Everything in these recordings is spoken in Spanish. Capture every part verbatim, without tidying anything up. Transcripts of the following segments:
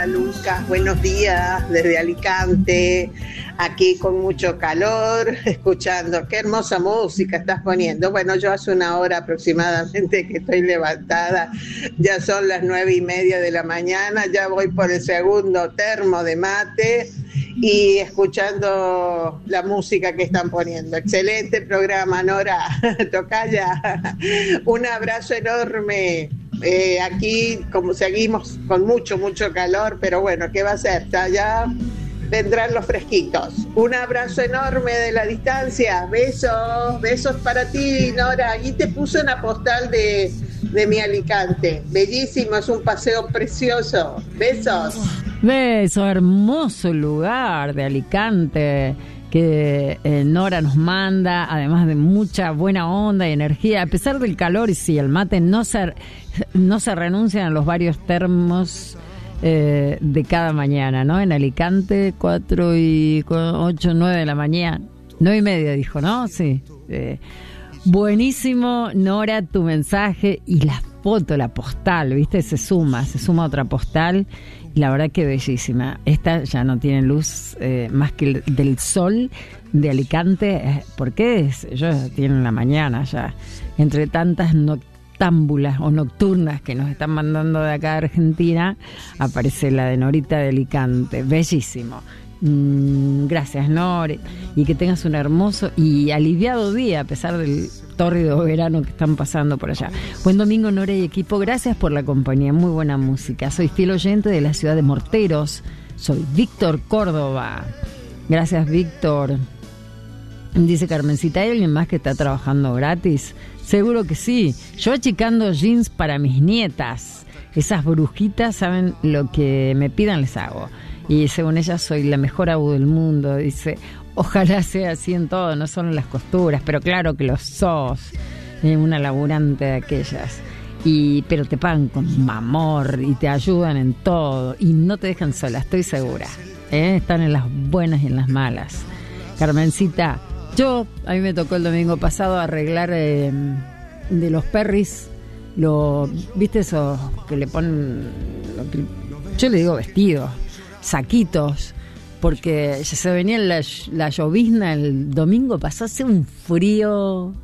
Hola Lucas, buenos días desde Alicante, aquí con mucho calor, escuchando qué hermosa música estás poniendo. Bueno, yo hace una hora aproximadamente que estoy levantada, ya son las nueve y media de la mañana, ya voy por el segundo termo de mate y escuchando la música que están poniendo. Excelente programa, Nora, tocaya, un abrazo enorme. Eh, aquí como seguimos con mucho, mucho calor, pero bueno, ¿qué va a ser? Ya, ya vendrán los fresquitos. Un abrazo enorme de la distancia, besos, besos para ti, Nora. Y te puse una postal de, de mi Alicante, bellísimo, es un paseo precioso, besos. Beso, hermoso lugar de Alicante que eh, Nora nos manda, además de mucha buena onda y energía, a pesar del calor. Y sí, el mate no se, no se renuncian a los varios termos eh, de cada mañana, ¿no? En Alicante, cuatro y ocho, nueve de la mañana, nueve y media dijo, ¿no? Sí. Eh, buenísimo, Nora, tu mensaje y la foto, la postal, ¿viste? Se suma, se suma otra postal. La verdad que bellísima. Esta ya no tiene luz eh, más que el, del sol de Alicante. Eh, ¿Por qué? Es, ellos tienen la mañana ya. Entre tantas noctámbulas o nocturnas que nos están mandando de acá a Argentina, aparece la de Norita de Alicante. Bellísimo. Mm, gracias, Nori. Y que tengas un hermoso y aliviado día a pesar del tórrido verano que están pasando por allá. Buen domingo, Nora y equipo. Gracias por la compañía. Muy buena música. Soy fiel oyente de la ciudad de Morteros. Soy Víctor Córdoba. Gracias, Víctor. Dice Carmencita, ¿hay alguien más que está trabajando gratis? Seguro que sí. Yo achicando jeans para mis nietas. Esas brujitas saben lo que me pidan, les hago. Y según ella soy la mejor abu del mundo. Dice, ojalá sea así en todo, no solo en las costuras, pero claro que lo sos, eh, una laburante de aquellas. Y, pero te pagan con amor y te ayudan en todo y no te dejan sola, estoy segura. ¿eh? Están en las buenas y en las malas. Carmencita, yo, a mí me tocó el domingo pasado arreglar eh, de los perris, lo, ¿viste eso que le ponen? Lo que, yo le digo vestidos, saquitos, porque ya se venía la, la llovizna el domingo pasado, hace un frío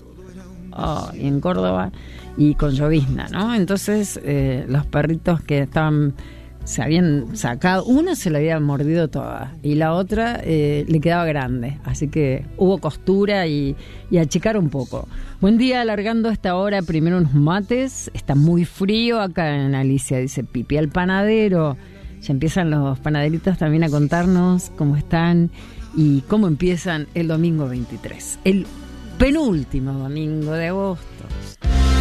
oh, en Córdoba y con llovizna, ¿no? Entonces eh, los perritos que estaban, se habían sacado, una se la había mordido toda y la otra eh, le quedaba grande, así que hubo costura y, y achicar un poco. Buen día, alargando esta hora primero unos mates, está muy frío acá en Alicia, dice Pipi al panadero. Ya empiezan los panaderitos también a contarnos cómo están y cómo empiezan el domingo veintitrés, el penúltimo domingo de agosto.